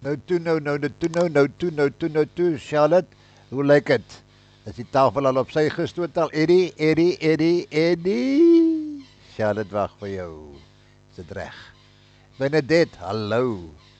Nou toe, Charlotte, hoe lyk dit? Is die tafel al op sy gestoot al? Eddie. Charlotte wag vir jou. Is dit reg? Benedette, hallo.